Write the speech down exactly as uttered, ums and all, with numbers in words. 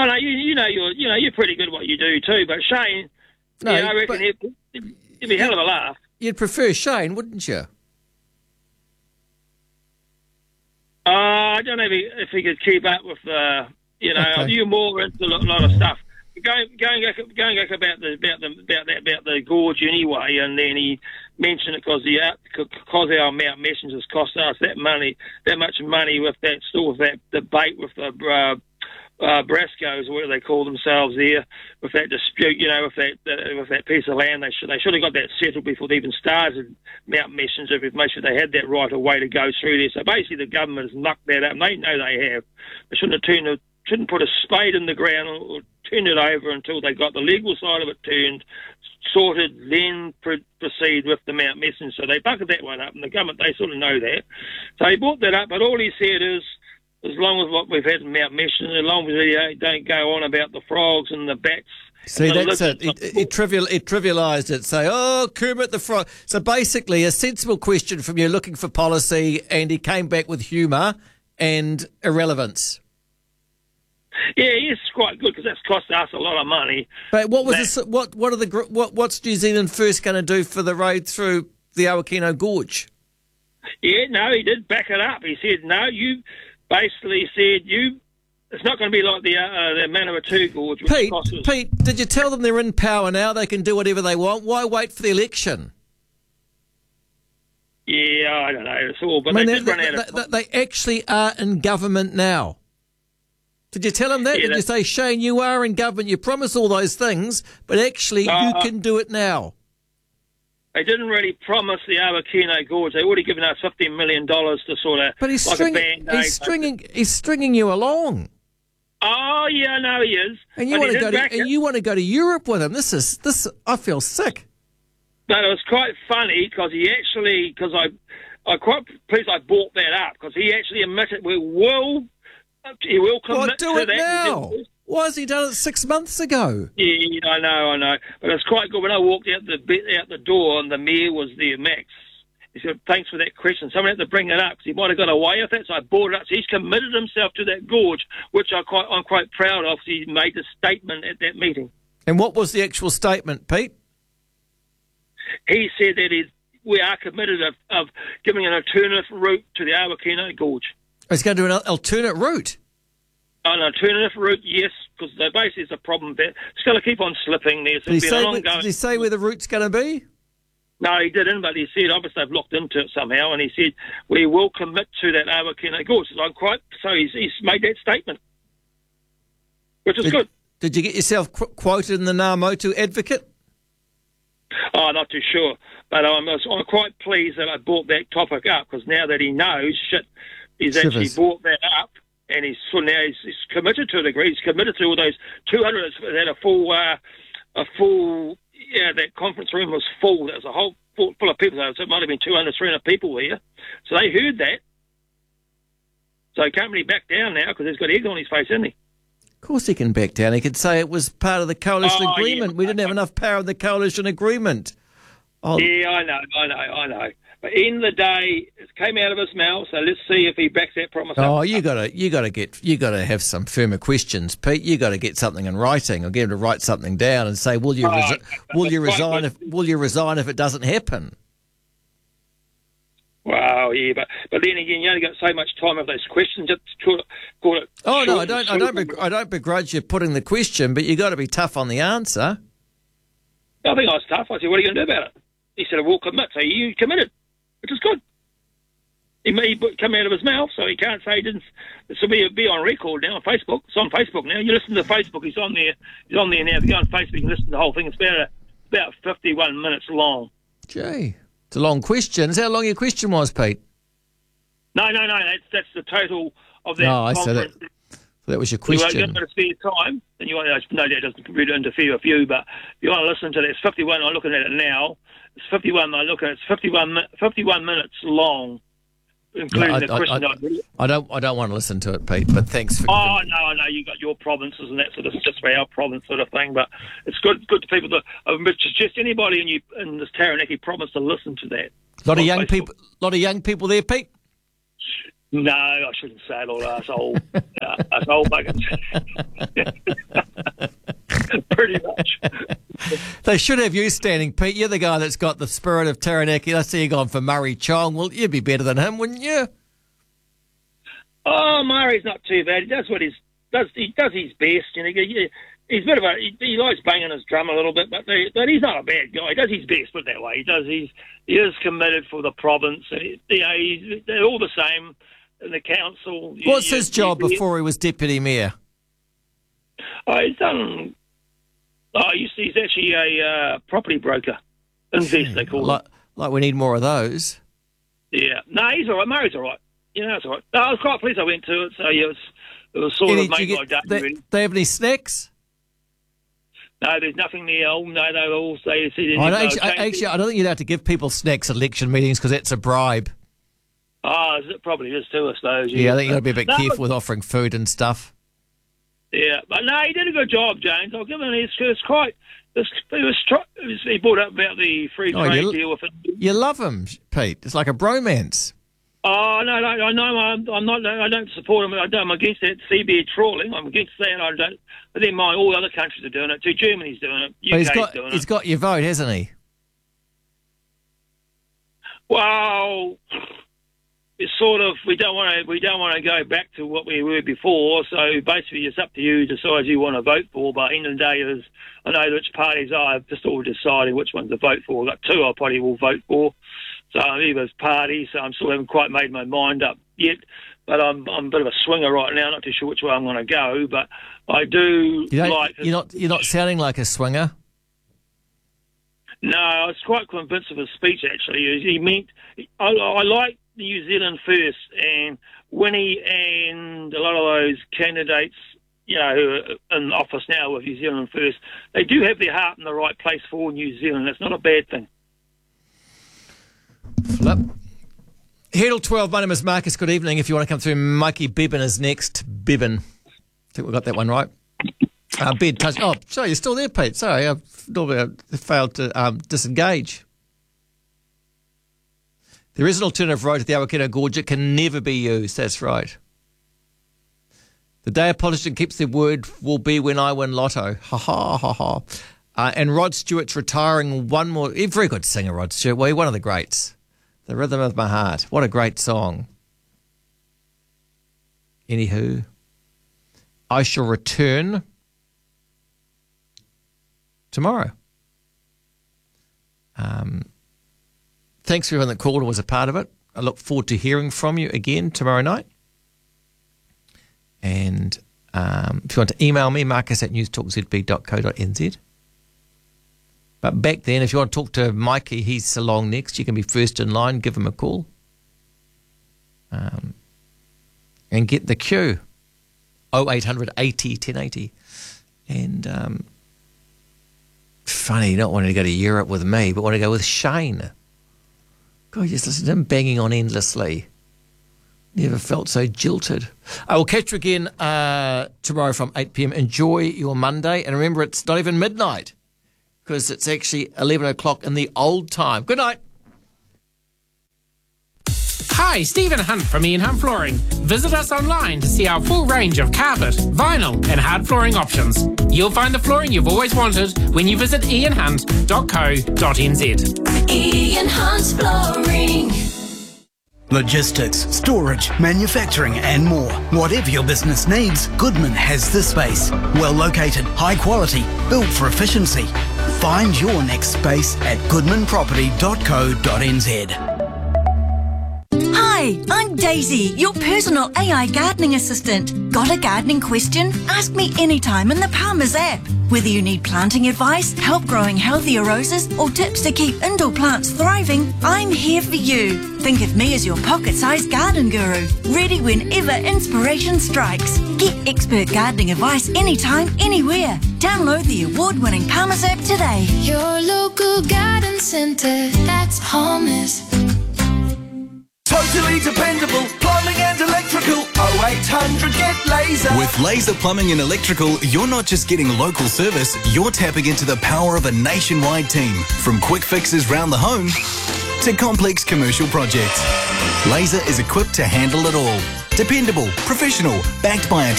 no, you, you know you're you know you're pretty good at what you do too. But Shane, No, yeah, I reckon but- it'd, it'd be a hell of a laugh. You'd prefer Shane, wouldn't you? Uh, I don't know if he, if he could keep up with the, you know, Okay. you're more into a lot, lot of stuff. Going going back, going back about the about the about that about the gorge anyway, and then he mentioned it because the because our Mount Messengers cost us that money, that much money with that still with that debate with the uh, uh, Brascos, or whatever they call themselves there, with that dispute, you know, with that uh, with that piece of land. They should they should have got that settled before they even started Mount Messenger. If make sure they had that right of way to go through there. So basically, the government has mucked that up, and they know they have. They shouldn't have turned the, shouldn't put a spade in the ground or, or turn it over until they got the legal side of it turned, sorted, then pr- proceed with the Mount Messenger. So they bucketed that one up, and the government, they sort of know that. So he brought that up, but all he said is, as long as what we've had in Mount Messenger, as long as they don't go on about the frogs and the bats. See, and the that's it. lizards. It, it, trivial, it trivialised it. Say, oh, Kermit the Frog. So basically, a sensible question from you looking for policy, and he came back with humour and irrelevance. Yeah, it's quite good because that's cost us a lot of money. But what was That- this, what? What are the gr- what? What's New Zealand First going to do for the road through the Awakino Gorge? Yeah, no, he did back it up. He said, no, you basically said you. It's not going to be like the uh, the Manawatu Gorge, which Pete, cost us. Pete, did you tell them they're in power now? They can do whatever they want. Why wait for the election? Yeah, I don't know. It's all, but I mean, they they, did run out they, of. they, they actually are in government now. Did you tell them that? Yeah, Did you say, Shane, you are in government? You promise all those things, but actually you Uh, can do it now. They didn't really promise the Awakino Gorge. They already given us fifteen million dollars to sort of But he's like stringing, a band-aid. he's stringing, he's stringing you along, Oh yeah, I know he is. and you But want he to did go to, back and it. you want to go to Europe with him. This is this. I feel sick. But it was quite funny because he actually, because I, I quite pleased I brought that up because he actually admitted we will, he will commit Well, do to it that. now. Why has he done it six months ago? Yeah, I know, I know. But it's quite good. When I walked out the bit- out the door and the mayor was there, Max, he said, thanks for that question. Someone had to bring it up because he might have got away with it, so I brought it up. So he's committed himself to that gorge, which I quite, I'm quite proud of. He made the statement at that meeting. And what was the actual statement, Pete? He said that he's, we are committed of, of giving an alternative route to the Awakino Gorge. He's going to do an alternate route. An alternative route, yes, because basically it's a problem there. It's going to keep on slipping there. So Did he, it'll be say, an where- ongoing... did he say where the route's going to be? No, he didn't, but he said obviously they've looked into it somehow, and he said we will commit to that Awakino Gorge. So I'm quite so he's, he's made that statement, which is Did, good. did you get yourself qu- quoted in the Ngā Advocate? Oh, not too sure, but I'm, I'm quite pleased that I brought that topic up because now that he knows, shit, he's Shivers. actually brought that up, and he's so now he's, he's committed to a degree. He's committed to all those two hundred that had a full, uh, a full. Yeah, that conference room was full. There was a whole full, full of people. So it might have been two hundred, three hundred people there. So they heard that. So he can't really back down now because he's got egg on his face, hasn't he? Of course he can back down. He could say it was part of the coalition Oh, agreement. yeah. We didn't have enough power in the coalition agreement. Oh, Yeah, I know, I know, I know. But in the day, it came out of his mouth, so let's see if he backs that promise oh up. you gotta, you gotta get, you gotta have some firmer questions, Pete. You gotta get something in writing, or get him to write something down and say, "Will you, Oh, resi- okay. will you That's quite resign good. if, will you resign if it doesn't happen?" Wow, yeah, but but then again, you only got so much time of those questions. Just call it, call it Oh no, short I don't, and I don't, sweet. beg- I don't begrudge you putting the question, but you got to be tough on the answer. I think I was tough. I said, what are you going to do about it? He said, I will commit. So you committed, which is good. He may come out of his mouth, so he can't say he didn't. This will be, be on record now on Facebook. It's on Facebook now. You listen to Facebook. He's on there. He's on there now. If you go on Facebook, you can listen to the whole thing. It's about a, about fifty-one minutes long. Gee, it's a long question. Is that how long your question was, Pete? No, no, no. That's that's the total of that. No, I said conference. it. That was your You question. won't get a spare time, and you won't. No, that doesn't really interfere with you. But if you want to listen to that, it's fifty-one. I'm looking at it now. It's fifty-one. I look at it. It's fifty-one, mi- fifty-one minutes long, including No, I- the I- question. I- I, I don't, I don't want to listen to it, Pete. But thanks for. oh no, I know you got your provinces and that sort of just for our province sort of thing. But it's good, good to people to. I would suggest anybody in you in this Taranaki province to listen to that. A lot of on young Facebook. people, lot of young people there, Pete. No, I shouldn't say it all, asshole. uh, asshole buggers. They should have you standing, Pete. You're the guy that's got the spirit of Taranaki. I see you gone for Murray Chong. Well, you'd be better than him, wouldn't you? Oh, Murray's not too bad. He does what he's does. He does his best. You know, he, he's a bit of a. He, he likes banging his drum a little bit, but, they, but he's not a bad guy. He does his best, put it that way. He does. He's he is committed for the province. And he, you know, he's, they're all the same in the council. What's you, his job you, before he was deputy mayor? Oh, he's done. Oh, he's, he's actually a uh, property broker. Invest, they call like, it. Like we need more of those. Yeah. No, he's all right. Murray's all right. You know, it's all right. No, I was quite pleased I went to it, so yeah, it was, it was sort Any, of made get, my day, they, really. they have any snacks? No, there's nothing there. Oh, no, they all say... say I don't, actually, I, actually, I don't think you'd have to give people snacks at election meetings because that's a bribe. Oh, it probably is to us, though. Yeah, I think you've got to be a bit no, careful with offering food and stuff. Yeah, but no, he did a good job, James. I'll give him it's, it's quite... It's, it was, it was, he brought up about the free Oh, trade you, deal with it. You love him, Pete. It's like a bromance. Oh, no, no, I know I'm, I'm not, I don't support him. I don't, I'm against that seabed trawling. I'm against that. I don't, but then my, all other countries are doing it too. Germany's doing it. U K's he's got, doing he's it. got your vote, hasn't he? Well, it's sort of, we don't want to, we don't want to go back to what we were before. So basically it's up to you to decide who you want to vote for. But at the end of the day, is, I know which parties are. I've just all decided which ones to vote for. I've got two I probably will vote for. So either's parties, so I'm still haven't quite made my mind up yet. But I'm I'm a bit of a swinger right now, not too sure which way I'm going to go. But I do You don't, like... You're not, you're not sounding like a swinger. No, I was quite convinced of his speech, actually. He meant... I, I like New Zealand first, and Winnie and a lot of those candidates, you know, who are in office now with New Zealand first, they do have their heart in the right place for New Zealand. That's not a bad thing. Flip. Headle twelve, my name is Marcus. Good evening. If you want to come through, Mikey Bibbin is next. Bibbin. I think we got that one right. Uh, bed touch. Oh, sorry, you're still there, Pete. Sorry, I failed to um, disengage. There is an alternative road to the Awakeno Gorge. It can never be used. That's right. The day a politician keeps their word will be when I win lotto. Ha ha ha ha. Uh, and Rod Stewart's retiring one more. He's a very good singer, Rod Stewart. Well, he's one of the greats. The Rhythm of My Heart. What a great song. Anywho, I shall return tomorrow. Um, thanks for everyone that called and was a part of it. I look forward to hearing from you again tomorrow night. And um, if you want to email me, marcus at newstalk z b dot co dot n z. But back then, if you want to talk to Mikey, he's along next. You can be first in line. Give him a call. Um, and get the queue. oh eight hundred eighty ten eighty. And um, funny, not wanting to go to Europe with me, but want to go with Shane. God, just listen to him banging on endlessly. Never felt so jilted. I will catch you again uh, tomorrow from eight p.m. Enjoy your Monday. And remember, it's not even midnight, because it's actually eleven o'clock in the old time. Good night. Hi, Stephen Hunt from Ian Hunt Flooring. Visit us online to see our full range of carpet, vinyl and hard flooring options. You'll find the flooring you've always wanted when you visit ian hunt dot co dot n z. Ian Hunt Flooring. Logistics, storage, manufacturing and more. Whatever your business needs, Goodman has the space. Well located, high quality, built for efficiency. Find your next space at goodman property dot co dot n z. Hi, I'm Daisy, your personal A I gardening assistant. Got a gardening question? Ask me anytime in the Palmer's app. Whether you need planting advice, help growing healthier roses, or tips to keep indoor plants thriving, I'm here for you. Think of me as your pocket-sized garden guru, ready whenever inspiration strikes. Get expert gardening advice anytime, anywhere. Download the award-winning Palmer's app today. Your local garden centre, that's Palmer's. Totally dependable plumbing and electrical. oh eight hundred get laser. With Laser Plumbing and Electrical, you're not just getting local service, you're tapping into the power of a nationwide team. From quick fixes round the home to complex commercial projects. Laser is equipped to handle it all. Dependable, professional, backed by a